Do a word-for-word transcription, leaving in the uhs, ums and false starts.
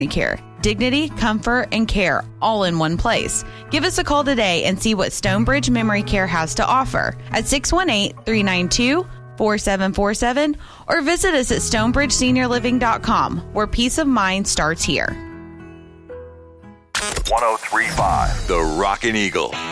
care. Dignity, comfort, and care all in one place. Give us a call today and see what Stonebridge Memory Care has to offer at six one eight, three nine two, four seven four seven or visit us at stonebridge senior living dot com, where peace of mind starts here. one oh three point five The Rockin' Eagle.